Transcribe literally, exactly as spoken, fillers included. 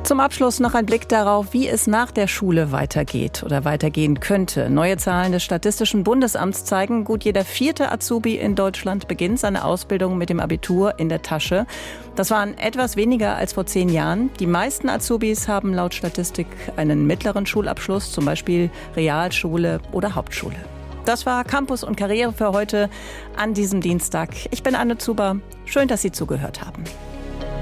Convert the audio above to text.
Zum Abschluss noch ein Blick darauf, wie es nach der Schule weitergeht oder weitergehen könnte. Neue Zahlen des Statistischen Bundesamts zeigen, gut jeder vierte Azubi in Deutschland beginnt seine Ausbildung mit dem Abitur in der Tasche. Das waren etwas weniger als vor zehn Jahren. Die meisten Azubis haben laut Statistik einen mittleren Schulabschluss, zum Beispiel Realschule oder Hauptschule. Das war Campus und Karriere für heute an diesem Dienstag. Ich bin Anne Zuber. Schön, dass Sie zugehört haben.